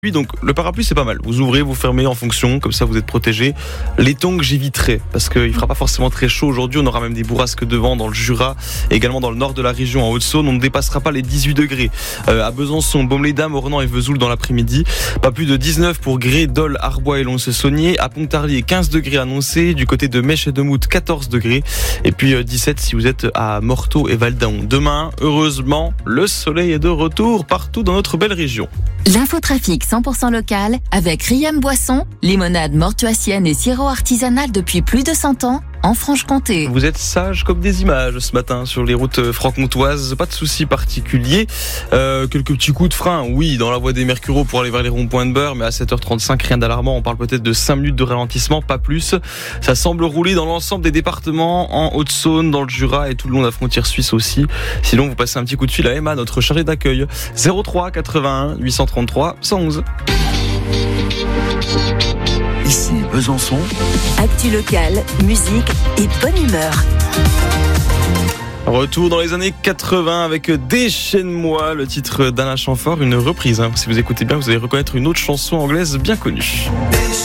Oui, donc le parapluie c'est pas mal. Vous ouvrez, vous fermez en fonction, comme ça vous êtes protégé. Les tongs j'éviterai parce qu'il fera pas forcément très chaud aujourd'hui. On aura même des bourrasques de vent dans le Jura, également dans le nord de la région, en Haute-Saône. On ne dépassera pas les 18 degrés. À Besançon, Baume-les-Dames, Ornans et Vesoul dans l'après-midi. Pas plus de 19 pour Gré, Dole, Arbois et Lons-le-Saunier. À Pontarlier, 15 degrés annoncés. Du côté de Mèche et de Mout, 14 degrés. Et puis 17 si vous êtes à Morteau et Val-d'Aon. Demain, heureusement, le soleil est de retour partout dans notre belle région. L'infotrafic 100% local avec Riam Boisson, limonade mortuacienne et sirop artisanal depuis plus de 100 ans en Franche-Comté. Vous êtes sages comme des images ce matin sur les routes franc-comtoises, pas de soucis particuliers. Quelques petits coups de frein, oui, dans la voie des Mercureaux pour aller vers les ronds-points de Beurre, mais à 7h35, rien d'alarmant. On parle peut-être de 5 minutes de ralentissement, pas plus. Ça semble rouler dans l'ensemble des départements, en Haute-Saône, dans le Jura et tout le long de la frontière suisse aussi. Sinon, vous passez un petit coup de fil à Emma, notre chargée d'accueil. 03 81 833 111. Ici Besançon. Actu local, musique et bonne humeur. Retour dans les années 80 avec Déchaîne-moi, le titre d'Alain Chamfort, une reprise. Si vous écoutez bien, vous allez reconnaître une autre chanson anglaise bien connue.